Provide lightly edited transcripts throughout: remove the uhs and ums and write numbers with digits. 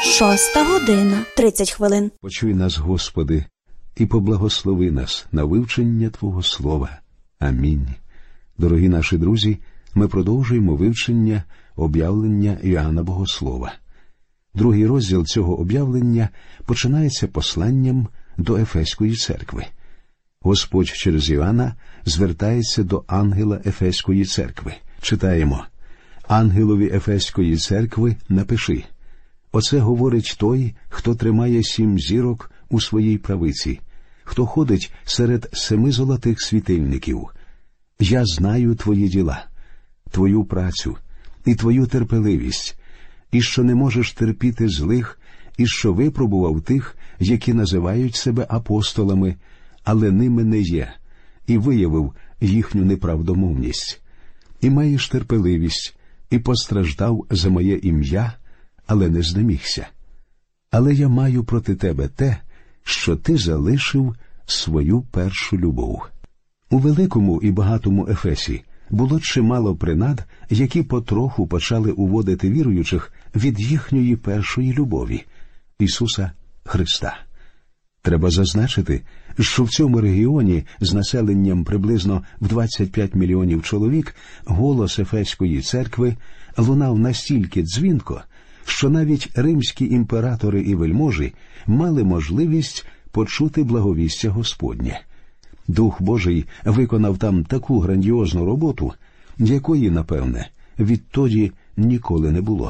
6:30. Почуй нас, Господи, і поблагослови нас на вивчення Твого Слова. Амінь. Дорогі наші друзі, ми продовжуємо вивчення об'явлення Іоанна Богослова. Другий розділ цього об'явлення починається посланням до Ефеської церкви. Господь через Іоанна звертається до ангела Ефеської церкви. Читаємо: «Ангелові Ефеської церкви напиши: оце говорить той, хто тримає 7 зірок у своїй правиці, хто ходить серед 7 золотих світильників. Я знаю твої діла, твою працю і твою терпеливість, і що не можеш терпіти злих, і що випробував тих, які називають себе апостолами, але ними не є, і виявив їхню неправдомовність. І маєш терпеливість, і постраждав за моє ім'я, але не знемігся. Але я маю проти тебе те, що ти залишив свою першу любов». У великому і багатому Ефесі було чимало принад, які потроху почали уводити віруючих від їхньої першої любові – Ісуса Христа. Треба зазначити, що в цьому регіоні з населенням приблизно в 25 мільйонів чоловік голос Ефеської церкви лунав настільки дзвінко, що навіть римські імператори і вельможі мали можливість почути благовістя Господнє. Дух Божий виконав там таку грандіозну роботу, якої, напевне, відтоді ніколи не було.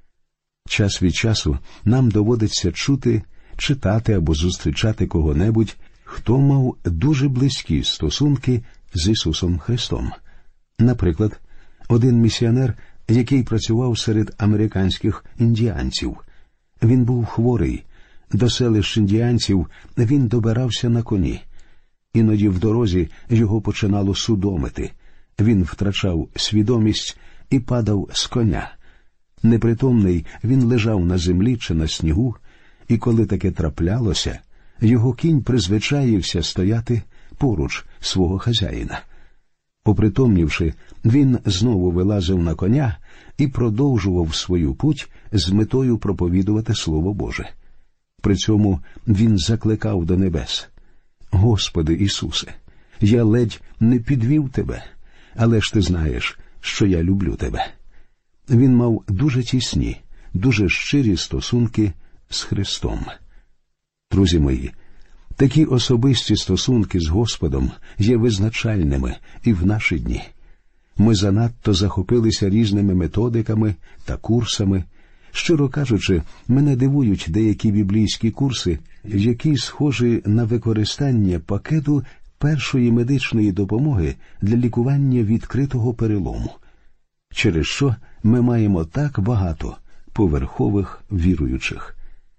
Час від часу нам доводиться чути, читати або зустрічати кого-небудь, хто мав дуже близькі стосунки з Ісусом Христом. Наприклад, один місіонер, який працював серед американських індіанців. Він був хворий. До селищ індіанців він добирався на коні. Іноді в дорозі його починало судомити. Він втрачав свідомість і падав з коня. Непритомний, він лежав на землі чи на снігу, і коли таке траплялося, його кінь призвичаївся стояти поруч свого хазяїна. Опритомнівши, він знову вилазив на коня і продовжував свою путь з метою проповідувати Слово Боже. При цьому він закликав до небес: «Господи Ісусе, я ледь не підвів Тебе, але ж Ти знаєш, що я люблю Тебе». Він мав дуже тісні, дуже щирі стосунки з Христом. Друзі мої, такі особисті стосунки з Господом є визначальними і в наші дні. Ми занадто захопилися різними методиками та курсами. Щиро кажучи, мене дивують деякі біблійські курси, які схожі на використання пакету першої медичної допомоги для лікування відкритого перелому. Через що ми маємо так багато поверхових віруючих.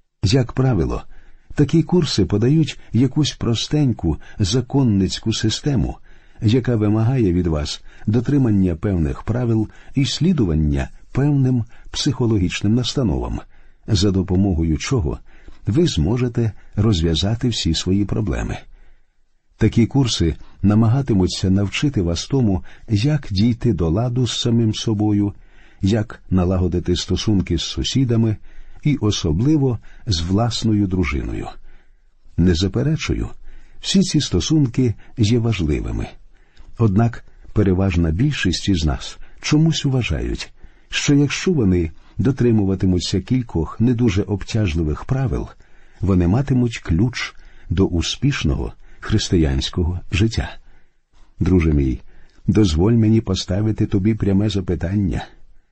Як правило, такі курси подають якусь простеньку законницьку систему, яка вимагає від вас дотримання певних правил і слідування певним психологічним настановам, за допомогою чого ви зможете розв'язати всі свої проблеми. Такі курси намагатимуться навчити вас тому, як дійти до ладу з самим собою, як налагодити стосунки з сусідами і особливо з власною дружиною. Не заперечую, всі ці стосунки є важливими. Однак переважна більшість із нас чомусь вважають, що якщо вони дотримуватимуться кількох не дуже обтяжливих правил, вони матимуть ключ до успішного християнського життя. Друже мій, дозволь мені поставити тобі пряме запитання.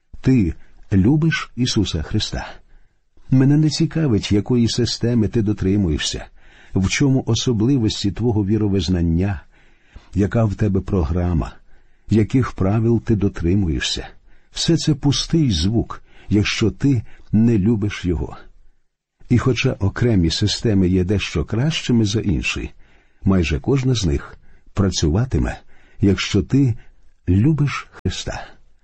Ти любиш Ісуса Христа? Мене не цікавить, якої системи ти дотримуєшся, в чому особливості твого віровизнання, яка в тебе програма, яких правил ти дотримуєшся. Все це пустий звук, якщо ти не любиш Його. І хоча окремі системи є дещо кращими за інші, майже кожна з них працюватиме, якщо ти любиш Христа.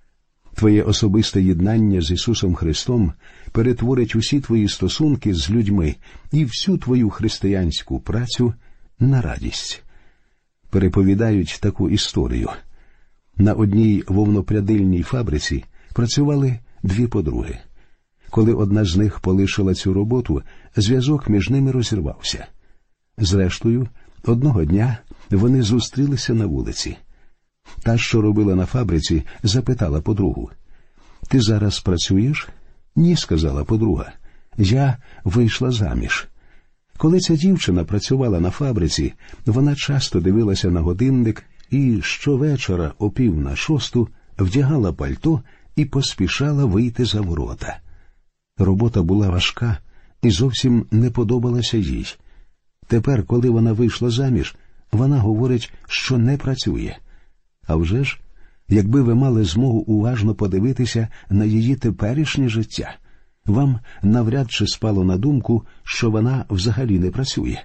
Твоє особисте єднання з Ісусом Христом перетворить усі твої стосунки з людьми і всю твою християнську працю на радість. Переповідають таку історію. На одній вовнопрядильній фабриці працювали 2 подруги. Коли одна з них полишила цю роботу, зв'язок між ними розірвався. Зрештою, одного дня вони зустрілися на вулиці. Та, що робила на фабриці, запитала подругу: «Ти зараз працюєш?» «Ні», – сказала подруга. «Я вийшла заміж». Коли ця дівчина працювала на фабриці, вона часто дивилася на годинник і щовечора о 5:45 вдягала пальто і поспішала вийти за ворота. Робота була важка і зовсім не подобалася їй. Тепер, коли вона вийшла заміж, вона говорить, що не працює. А вже ж, якби ви мали змогу уважно подивитися на її теперішнє життя, вам навряд чи спало на думку, що вона взагалі не працює.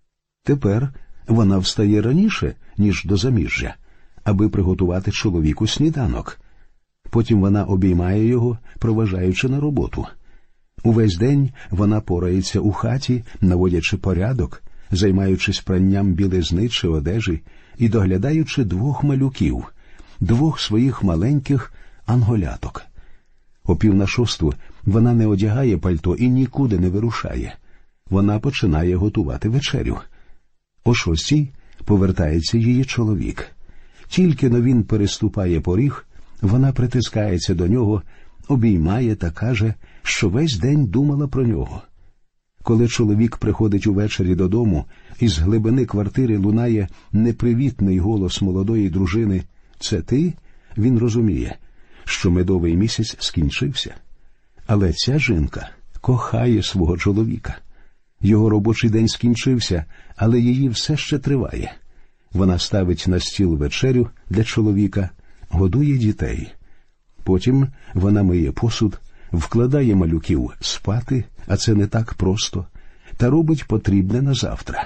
Тепер вона встає раніше, ніж до заміжжя, аби приготувати чоловіку сніданок. Потім вона обіймає його, проважаючи на роботу. Увесь день вона порається у хаті, наводячи порядок, займаючись пранням білизни чи одежі і доглядаючи 2 малюків, 2 своїх маленьких анголяток. О 5:45 вона не одягає пальто і нікуди не вирушає. Вона починає готувати вечерю. О 6:00 повертається її чоловік. Тільки-но він переступає поріг, вона притискається до нього, обіймає та каже, що весь день думала про нього. Коли чоловік приходить увечері додому, із глибини квартири лунає непривітний голос молодої дружини: «Це ти?» Він розуміє, що медовий місяць скінчився. Але ця жінка кохає свого чоловіка. Його робочий день скінчився, але її все ще триває. Вона ставить на стіл вечерю для чоловіка, годує дітей. Потім вона миє посуд, вкладає малюків спати, а це не так просто, та робить потрібне на завтра.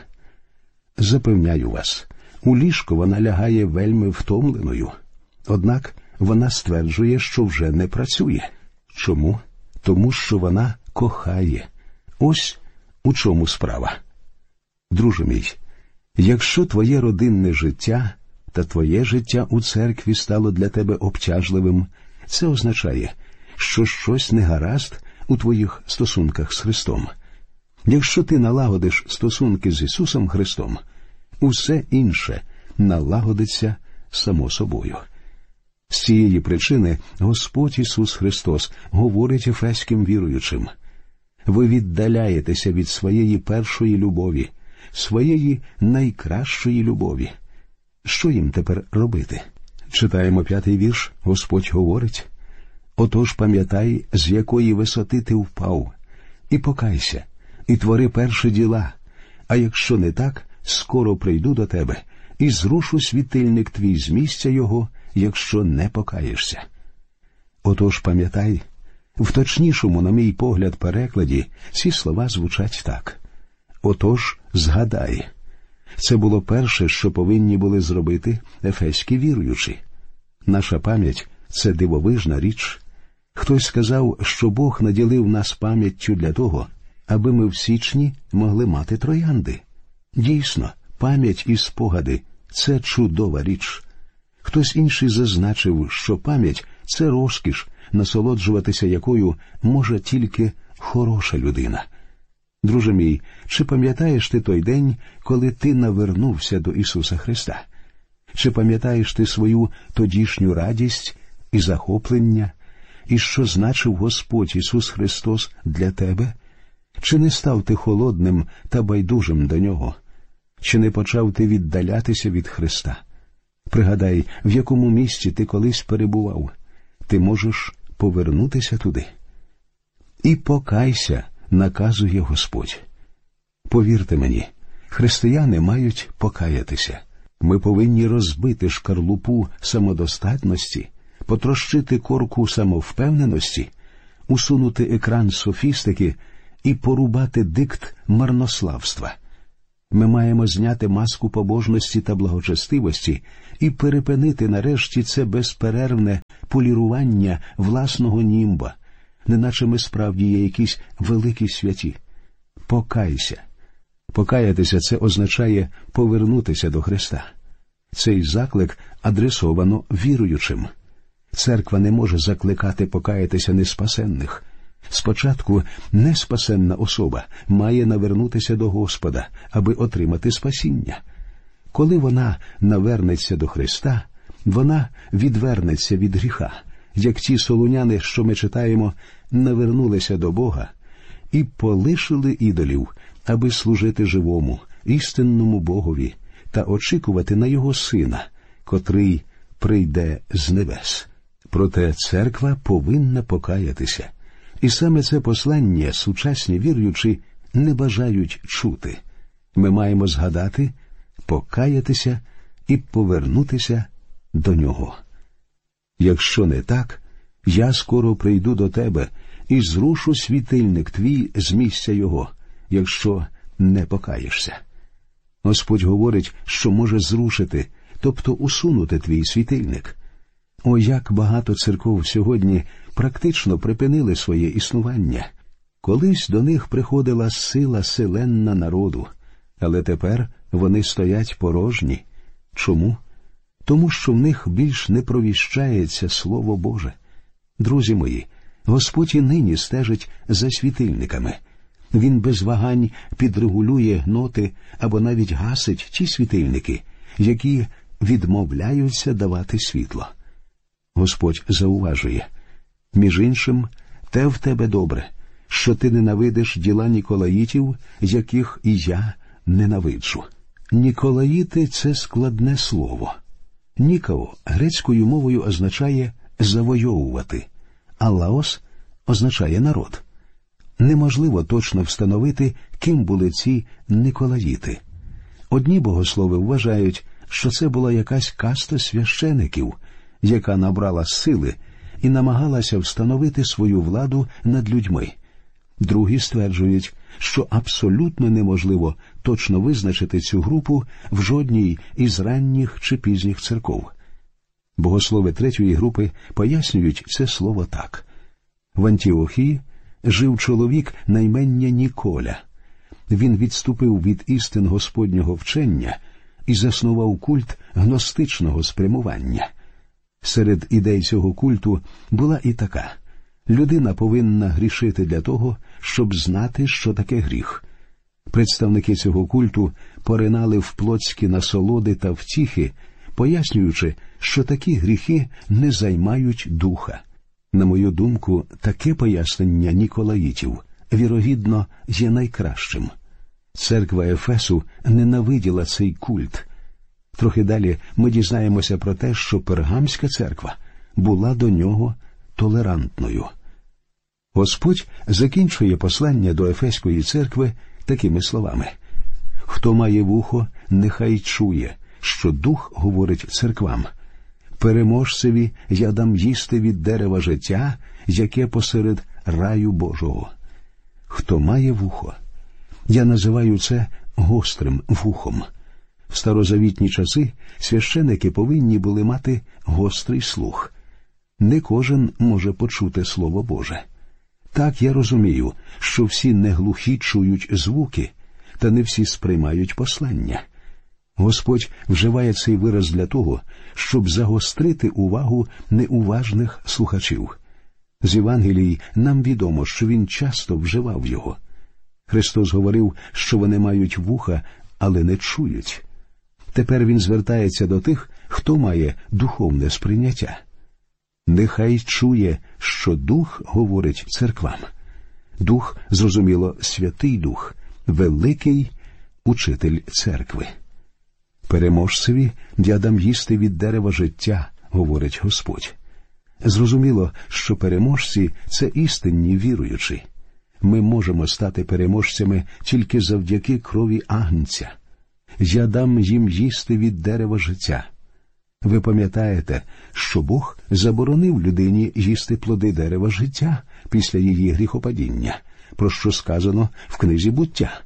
Запевняю вас, у ліжко вона лягає вельми втомленою. Однак вона стверджує, що вже не працює. Чому? Тому що вона кохає. Ось у чому справа. Друже мій, якщо твоє родинне життя та твоє життя у церкві стало для тебе обтяжливим, це означає, що щось негаразд у твоїх стосунках з Христом. Якщо ти налагодиш стосунки з Ісусом Христом, усе інше налагодиться само собою. З цієї причини Господь Ісус Христос говорить ефеським віруючим: ви віддаляєтеся від своєї першої любові, своєї найкращої любові. Що їм тепер робити? Читаємо 5-й вірш, Господь говорить: «Отож пам'ятай, з якої висоти ти впав, і покайся, і твори перші діла, а якщо не так, скоро прийду до тебе, і зрушу світильник твій з місця його, якщо не покаєшся». Отож пам'ятай, в точнішому, на мій погляд, перекладі ці слова звучать так: «Отож згадай». Це було перше, що повинні були зробити ефеські віруючі. Наша пам'ять – це дивовижна річ. Хтось сказав, що Бог наділив нас пам'яттю для того, аби ми в січні могли мати троянди. Дійсно, пам'ять і спогади – це чудова річ. Хтось інший зазначив, що пам'ять – це розкіш, насолоджуватися якою може тільки хороша людина. Друже мій, чи пам'ятаєш ти той день, коли ти навернувся до Ісуса Христа? Чи пам'ятаєш ти свою тодішню радість і захоплення, і що значив Господь Ісус Христос для тебе? Чи не став ти холодним та байдужим до Нього? Чи не почав ти віддалятися від Христа? Пригадай, в якому місці ти колись перебував. Ти можеш повернутися туди. «І покайся», наказує Господь. Повірте мені, християни мають покаятися. Ми повинні розбити шкарлупу самодостатності, потрощити корку самовпевненості, усунути екран софістики і порубати дикт марнославства. Ми маємо зняти маску побожності та благочестивості і перепинити нарешті це безперервне полірування власного німба, неначе ми справді є якісь великі святі. Покайся. Покаятися – це означає повернутися до Христа. Цей заклик адресовано віруючим. Церква не може закликати покаятися неспасенних. Спочатку неспасенна особа має навернутися до Господа, аби отримати спасіння. Коли вона навернеться до Христа, вона відвернеться від гріха, як ті солуняни, що ми читаємо, навернулися до Бога і полишили ідолів, аби служити живому, істинному Богові та очікувати на Його Сина, котрий прийде з небес. Проте церква повинна покаятися. І саме це послання сучасні віруючі не бажають чути. Ми маємо згадати, покаятися і повернутися до Нього. Якщо не так, я скоро прийду до тебе і зрушу світильник твій з місця його, якщо не покаєшся. Господь говорить, що може зрушити, тобто усунути твій світильник. О, як багато церков сьогодні практично припинили своє існування. Колись до них приходила сила селенна народу, але тепер вони стоять порожні. Чому? Тому що в них більш не провіщається Слово Боже. Друзі мої, Господь і нині стежить за світильниками. Він без вагань підрегулює ноти або навіть гасить ті світильники, які відмовляються давати світло. Господь зауважує: «Між іншим, те в тебе добре, що ти ненавидиш діла Ніколаїтів, яких і я ненавиджу». Ніколаїти – це складне слово. Нікао грецькою мовою означає «завойовувати», а лаос означає «народ». Неможливо точно встановити, ким були ці Николаїти. Одні богослови вважають, що це була якась каста священиків, яка набрала сили і намагалася встановити свою владу над людьми. Другі стверджують, що абсолютно неможливо точно визначити цю групу в жодній із ранніх чи пізніх церков. Богослови третьої групи пояснюють це слово так. В Антіохії жив чоловік на ім'я Ніколя. Він відступив від істин Господнього вчення і заснував культ гностичного спрямування. Серед ідей цього культу була і така: людина повинна грішити для того, щоб знати, що таке гріх. Представники цього культу поринали в плотські насолоди та втіхи, пояснюючи, що такі гріхи не займають духа. На мою думку, таке пояснення Ніколаїтів, вірогідно, є найкращим. Церква Ефесу ненавиділа цей культ. Трохи далі ми дізнаємося про те, що Пергамська церква була до нього толерантною. Господь закінчує послання до Ефеської церкви такими словами: «Хто має вухо, нехай чує, що Дух говорить церквам. Переможцеві я дам їсти від дерева життя, яке посеред раю Божого». Хто має вухо? Я називаю це гострим вухом. В старозавітні часи священики повинні були мати гострий слух. Не кожен може почути Слово Боже. Так я розумію, що всі неглухі чують звуки, та не всі сприймають послання. Господь вживає цей вираз для того, щоб загострити увагу неуважних слухачів. З Євангелій нам відомо, що Він часто вживав його. Христос говорив, що вони мають вуха, але не чують. Тепер Він звертається до тих, хто має духовне сприйняття. Нехай чує, що Дух говорить церквам. Дух, зрозуміло, Святий Дух, великий учитель церкви. Переможцеві я дам їсти від дерева життя, говорить Господь. Зрозуміло, що переможці – це істинні віруючі. Ми можемо стати переможцями тільки завдяки крові Агнця. Я дам їм їсти від дерева життя. Ви пам'ятаєте, що Бог заборонив людині їсти плоди дерева життя після її гріхопадіння, про що сказано в книзі «Буття»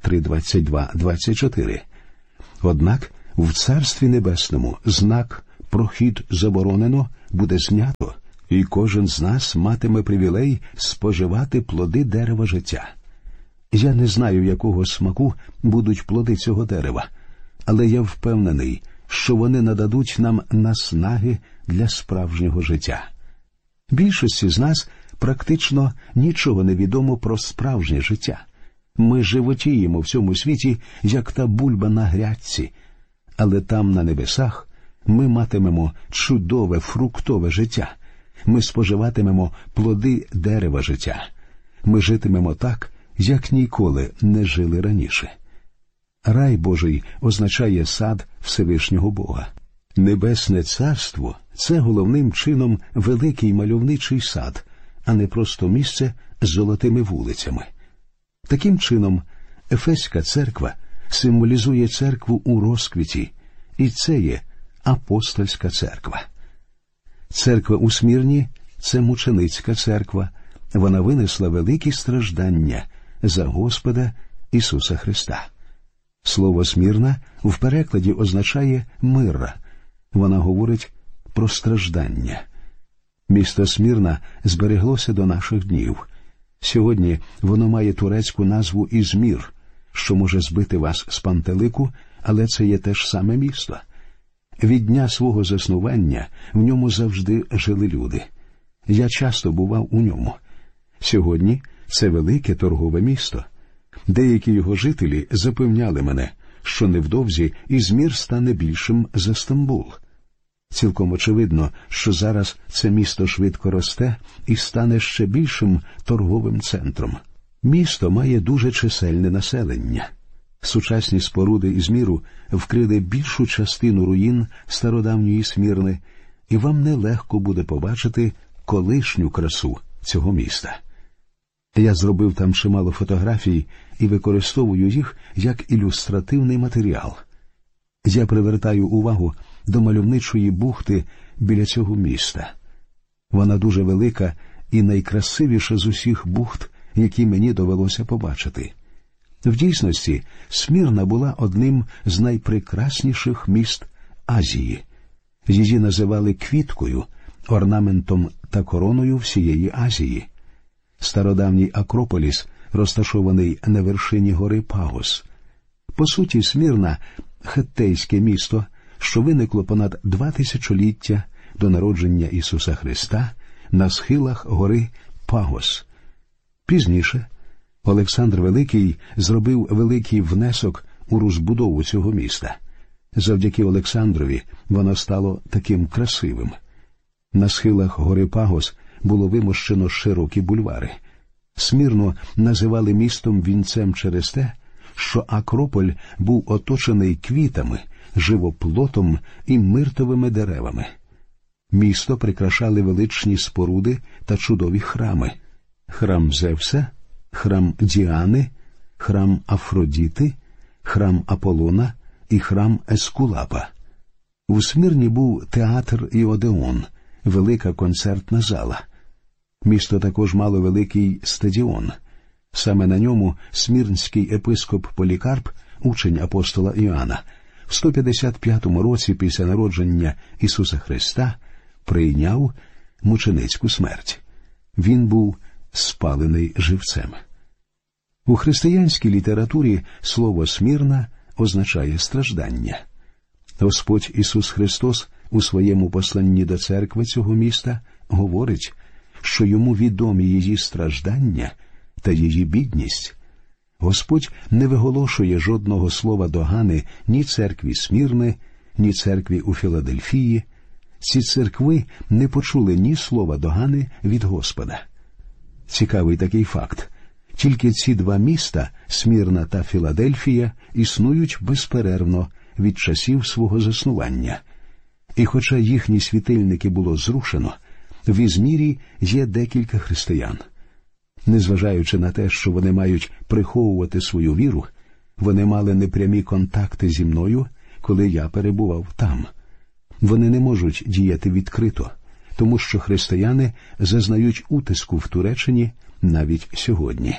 3:22-24. Однак в Царстві Небесному знак «Прохід заборонено» буде знято, і кожен з нас матиме привілей споживати плоди дерева життя. Я не знаю, якого смаку будуть плоди цього дерева, але я впевнений, що вони нададуть нам наснаги для справжнього життя. Більшості з нас практично нічого не відомо про справжнє життя. Ми животіємо в цьому світі, як та бульба на грядці. Але там, на небесах, ми матимемо чудове фруктове життя. Ми споживатимемо плоди дерева життя. Ми житимемо так, як ніколи не жили раніше. Рай Божий означає сад Всевишнього Бога. Небесне царство – це головним чином великий мальовничий сад, а не просто місце з золотими вулицями. Таким чином, Ефеська церква символізує церкву у розквіті, і це є апостольська церква. Церква у Смірні – це мученицька церква. Вона винесла великі страждання за Господа Ісуса Христа. Слово «Смірна» в перекладі означає «мирра». Вона говорить про страждання. Місто Смірна збереглося до наших днів. Сьогодні воно має турецьку назву Ізмір, що може збити вас з пантелику, але це є те ж саме місто. Від дня свого заснування в ньому завжди жили люди. Я часто бував у ньому. Сьогодні це велике торгове місто. Деякі його жителі запевняли мене, що невдовзі Ізмір стане більшим за Стамбул. Цілком очевидно, що зараз це місто швидко росте і стане ще більшим торговим центром. Місто має дуже чисельне населення. Сучасні споруди Ізміру вкрили більшу частину руїн стародавньої Смірни, і вам нелегко буде побачити колишню красу цього міста. Я зробив там чимало фотографій і використовую їх як ілюстративний матеріал. Я привертаю увагу до мальовничої бухти біля цього міста. Вона дуже велика і найкрасивіша з усіх бухт, які мені довелося побачити. В дійсності, Смірна була одним з найпрекрасніших міст Азії. Її називали квіткою, орнаментом та короною всієї Азії. Стародавній Акрополіс розташований на вершині гори Пагос. По суті, Смірна – хеттейське місто, що виникло понад 2 тисячоліття до народження Ісуса Христа на схилах гори Пагос. Пізніше Олександр Великий зробив великий внесок у розбудову цього міста. Завдяки Олександрові воно стало таким красивим. На схилах гори Пагос було вимощено широкі бульвари. Смірну називали містом-вінцем через те, що Акрополь був оточений квітами, живоплотом і миртовими деревами. Місто прикрашали величні споруди та чудові храми. Храм Зевса, храм Діани, храм Афродіти, храм Аполлона і храм Ескулапа. У Смірні був театр і Одеон, велика концертна зала. Місто також мало великий стадіон. Саме на ньому смірнський епископ Полікарп, учень апостола Іоанна, в 155 році після народження Ісуса Христа прийняв мученицьку смерть. Він був спалений живцем. У християнській літературі слово «Смірна» означає страждання. Господь Ісус Христос у своєму посланні до церкви цього міста говорить, що йому відомі її страждання та її бідність. Господь не виголошує жодного слова догани ні церкві Смірни, ні церкві у Філадельфії. Ці церкви не почули ні слова догани від Господа. Цікавий такий факт. Тільки ці 2 міста, Смірна та Філадельфія, існують безперервно від часів свого заснування. І хоча їхні світильники було зрушено, в Ізмірі є декілька християн. Незважаючи на те, що вони мають приховувати свою віру, вони мали непрямі контакти зі мною, коли я перебував там. Вони не можуть діяти відкрито, тому що християни зазнають утиску в Туреччині навіть сьогодні.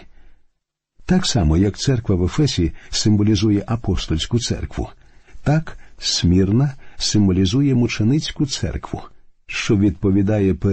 Так само, як церква в Ефесі символізує апостольську церкву, так Смірна символізує мученицьку церкву, що відповідає